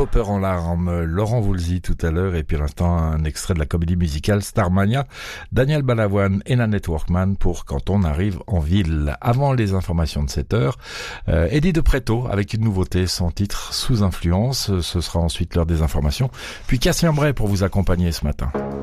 Popper en larmes, Laurent Voulzy tout à l'heure, et puis à l'instant un extrait de la comédie musicale Starmania, Daniel Balavoine et Nanette Workman pour Quand on arrive en ville. Avant les informations de 7 heures, Eddie de Pretto avec une nouveauté, son titre Sous influence. Ce sera ensuite l'heure des informations, puis Cassien Bray pour vous accompagner ce matin.